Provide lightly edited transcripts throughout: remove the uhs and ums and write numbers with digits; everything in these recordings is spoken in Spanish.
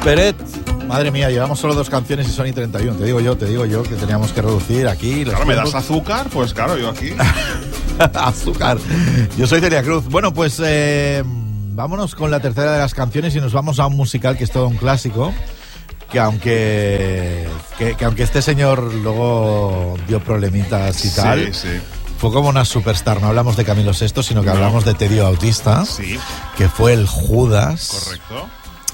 Peret, madre mía, llevamos solo 2 canciones y son y 31. Te digo yo que teníamos que reducir aquí. Claro, ¿me das azúcar? Pues claro, yo aquí. Azúcar. Yo soy Celia Cruz. Bueno, pues vámonos con la tercera de las canciones y nos vamos a un musical que es todo un clásico. Que aunque este señor luego dio problemitas y tal, sí. fue como una superstar. No hablamos de Camilo VI, sino que hablamos de Teddy Bautista, sí, que fue el Judas. Correcto.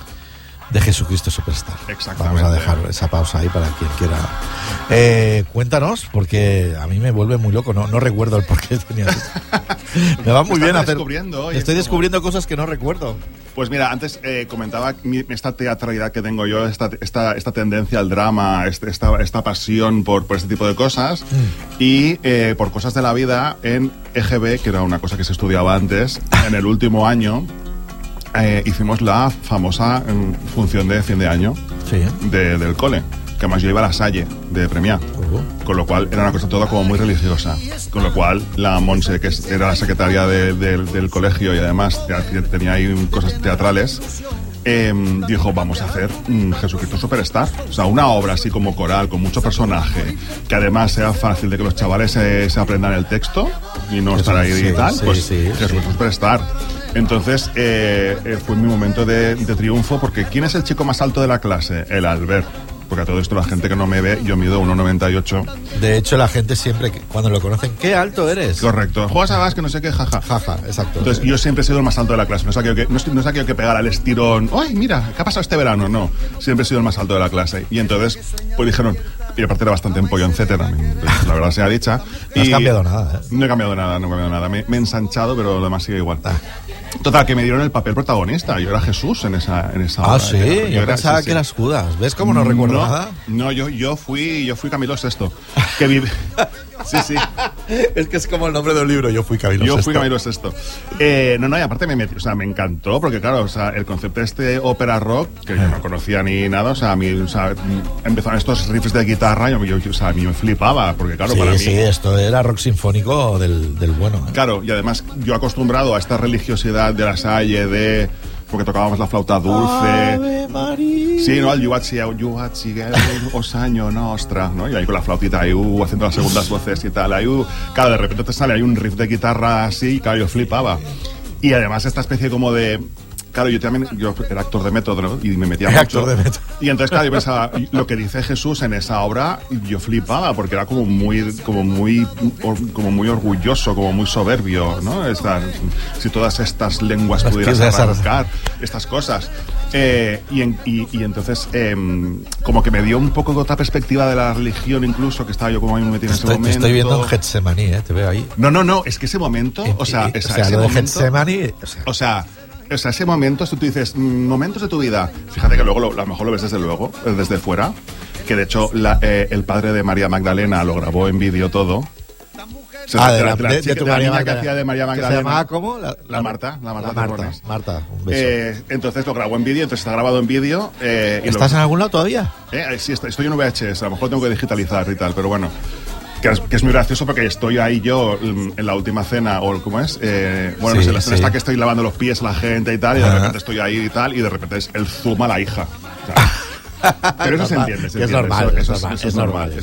De Jesucristo Superstar. Exactamente. Vamos a dejar esa pausa ahí para quien quiera. Cuéntanos, porque a mí me vuelve muy loco. No recuerdo el por qué tenía eso. Me va muy bien hacer. Estoy descubriendo cosas que no recuerdo. Pues mira, antes comentaba esta teatralidad que tengo yo, esta tendencia al drama, esta pasión por este tipo de cosas y por cosas de la vida en EGB, que era una cosa que se estudiaba antes, en el último año. Hicimos la famosa función de fin de año, sí, del cole, que además yo iba a la Salle de Premià, con lo cual era una cosa toda como muy religiosa, con lo cual la Montse, que era la secretaria del colegio y además tenía ahí cosas teatrales, dijo, vamos a hacer Jesucristo Superstar, o sea, una obra así como coral, con mucho personaje, que además sea fácil de que los chavales se aprendan el texto y no estar ahí y tal, pues Jesucristo Superstar. Entonces fue mi momento de triunfo, porque ¿quién es el chico más alto de la clase? El Albert. Porque a todo esto la gente que no me ve, yo mido 1,98. De hecho, la gente siempre, cuando lo conocen, ¿qué alto eres? Correcto. Juegas a básquet, no sé qué, jaja. Jaja, exacto. Entonces, yo siempre he sido el más alto de la clase. No es aquello que pegar al estirón. ¡Ay, mira! ¿Qué ha pasado este verano? No. Siempre he sido el más alto de la clase. Y entonces, pues dijeron... Y aparte era bastante empolloncete también, la verdad sea dicha. No has cambiado nada, ¿eh? No he cambiado nada. Me he ensanchado, pero lo demás sigue igual. Total, que me dieron el papel protagonista. Yo era Jesús en esa obra. Sí, yo pensaba que eras Judas. ¿Ves cómo no recuerdo nada? No, yo fui Camilo VI. Que vive... Sí. Es que es como el nombre de un libro. Yo fui Camilo VI. Yo fui Camilo VI. No, y aparte me metí, o sea, me encantó, porque claro, o sea, el concepto de este ópera rock, que yo no conocía ni nada, o sea, a mí, o sea, empezaron estos riffs de guitarra, o sea, a mí me flipaba, porque claro, para mí... Sí, esto era rock sinfónico del bueno, ¿eh? Claro, y además yo acostumbrado a esta religiosidad de la Salle, porque tocábamos la flauta dulce. Ave María. Sí, ¿no? El Yuatsi, Osaño Nostra, ¿no? Y ahí con la flautita, ahí, haciendo las segundas voces y tal, ahí, claro, de repente te sale ahí un riff de guitarra así, y claro, yo flipaba. Y además esta especie como de... Claro, yo era actor de método, ¿no? Y me metía mucho. Actor de método. Y entonces, claro, yo pensaba, lo que dice Jesús en esa obra, yo flipaba, porque era como muy orgulloso, como muy soberbio, ¿no? Si todas estas lenguas pudieras arrancar, estas cosas. Y entonces, como que me dio un poco de otra perspectiva de la religión, incluso, que estaba yo como ahí metido en ese momento. Te estoy viendo en Getsemaní, te veo ahí. No, es que ese momento, lo de Getsemaní, ese momento, tú dices, momentos de tu vida. Fíjate que luego a lo mejor lo ves desde fuera, que de hecho el padre de María Magdalena lo grabó en vídeo todo. De tu María Magdalena. Que hacía de María Magdalena. ¿Se llamaba cómo? La Marta, un beso. Entonces lo grabó en vídeo, entonces está grabado en vídeo. ¿Estás en algún lado todavía? Sí, estoy en VHS, a lo mejor tengo que digitalizar y tal, pero bueno. Que es muy gracioso porque estoy ahí yo en la última cena, o ¿cómo es? Bueno, no sé, la escena está que estoy lavando los pies a la gente y tal, y de repente estoy ahí y tal, y de repente es el zoom a la hija. Pero eso se entiende. Es normal. Eso es normal.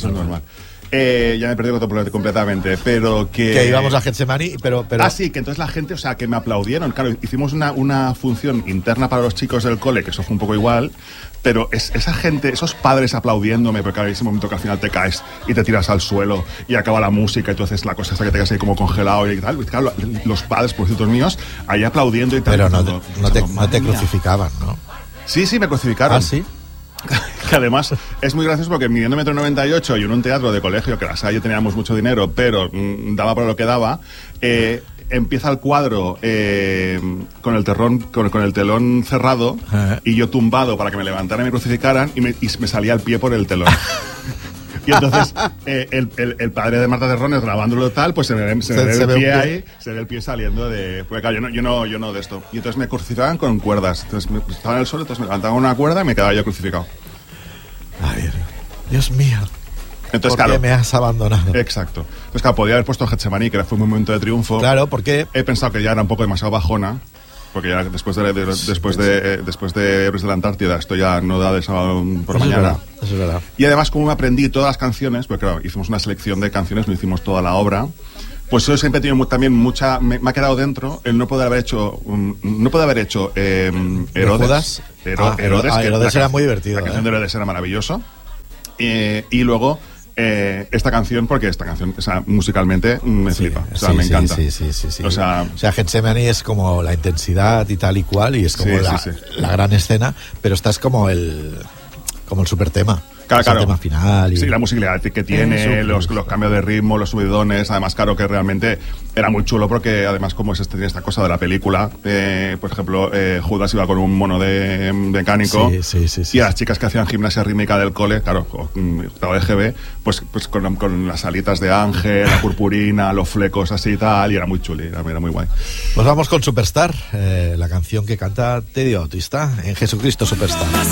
Ya me he perdido completamente, pero que íbamos a Getsemaní, pero... sí, que entonces la gente, o sea, que me aplaudieron. Claro, hicimos una función interna para los chicos del cole, que eso fue un poco igual, pero esa gente, esos padres aplaudiéndome, porque claro, ese momento que al final te caes y te tiras al suelo y acaba la música, y entonces la cosa está que te quedas ahí como congelado y tal. Claro, los padres, por ciertos míos, ahí aplaudiendo y tal. Pero no te crucificaban, ¿no? Sí, me crucificaron. ¿Ah, sí? Que además es muy gracioso porque midiendo 1,98 m y en un teatro de colegio, que la Salle teníamos mucho dinero, pero daba para lo que daba, empieza el cuadro con el telón cerrado y yo tumbado para que me levantaran y me crucificaran y me salía el pie por el telón. Y entonces el padre de Marta Terrones grabándolo tal, pues se ve el pie ahí, se ve el pie saliendo de... Porque claro, yo no de esto. Y entonces me crucificaban con cuerdas. Entonces estaba en el suelo, entonces me levantaban una cuerda y me quedaba yo crucificado. Ay, Dios mío. Entonces, ¿por qué me has abandonado? Exacto. Entonces, claro, podía haber puesto Getsemaní, que fue un momento de triunfo. Claro, porque he pensado que ya era un poco demasiado bajona. porque ya después de Héroes de la Antártida esto ya no da de sábado por mañana. Eso es verdad. Y además, como me aprendí todas las canciones, porque claro, hicimos una selección de canciones, no hicimos toda la obra, pues yo siempre he tenido también me ha quedado dentro el no poder haber hecho Herodes. Herodes era muy divertido. La canción de Herodes era maravillosa. Y luego esta canción, porque esta canción, o sea, musicalmente me flipa, o sea, me encanta. Sí. O sea, Getsemaní es como la intensidad y tal y cual, y es como la gran escena, pero esta es como el super tema. Claro. El tema final. Sí, la musicalidad que tiene, los cambios de ritmo, los subidones, además, claro, que realmente era muy chulo porque, además, como tiene esta cosa de la película, por ejemplo, Judas iba con un mono de mecánico, y a las chicas que hacían gimnasia rítmica del cole, claro, octavo de GB, pues con las alitas de ángel, la purpurina, los flecos así y tal, y era muy chulo, era muy guay. Pues vamos con Superstar, la canción que canta Teddy Bautista en Jesucristo Superstar.